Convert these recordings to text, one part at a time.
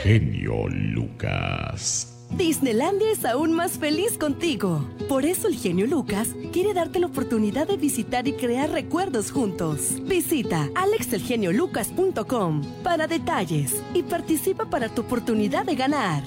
Genio Lucas. Disneylandia es aún más feliz contigo. Por eso el genio Lucas quiere darte la oportunidad de visitar y crear recuerdos juntos. Visita alexelgeniolucas.com para detalles y participa para tu oportunidad de ganar.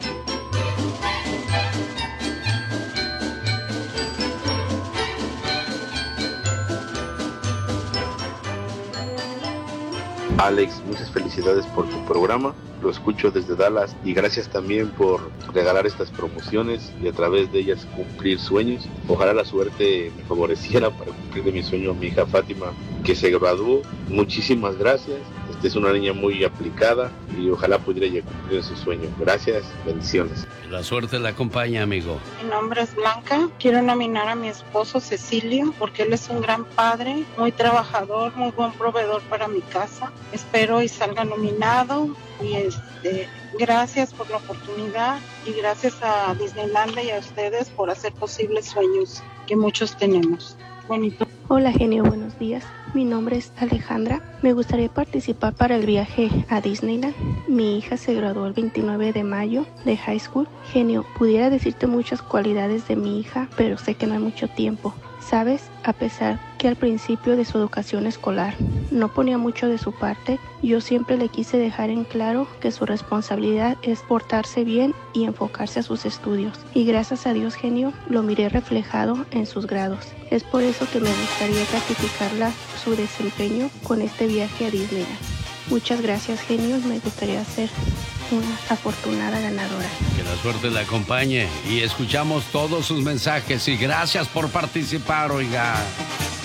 Alex, muchas felicidades por tu programa, lo escucho desde Dallas y gracias también por regalar estas promociones y a través de ellas cumplir sueños. Ojalá la suerte me favoreciera para cumplir de mi sueño a mi hija Fátima, que se graduó. Muchísimas gracias, es una niña muy aplicada y ojalá pudiera ya cumplir su sueño. Gracias, bendiciones. Que la suerte la acompaña, amigo. Mi nombre es Blanca, quiero nominar a mi esposo Cecilio porque él es un gran padre, muy trabajador, muy buen proveedor para mi casa. Espero y salga nominado y gracias por la oportunidad y gracias a Disneylandia y a ustedes por hacer posibles sueños que muchos tenemos. Bonito. Hola genio, buenos días. Mi nombre es Alejandra. Me gustaría participar para el viaje a Disneyland. Mi hija se graduó el 29 de mayo de high school. Genio, pudiera decirte muchas cualidades de mi hija, pero sé que no hay mucho tiempo. ¿Sabes? A pesar que al principio de su educación escolar no ponía mucho de su parte, yo siempre le quise dejar en claro que su responsabilidad es portarse bien y enfocarse a sus estudios. Y gracias a Dios, genio, lo miré reflejado en sus grados. Es por eso que me gustaría gratificarla su desempeño con este viaje a Disneyland. Muchas gracias, genio. Me gustaría ser una afortunada ganadora. Que la suerte la acompañe y escuchamos todos sus mensajes y gracias por participar, oiga.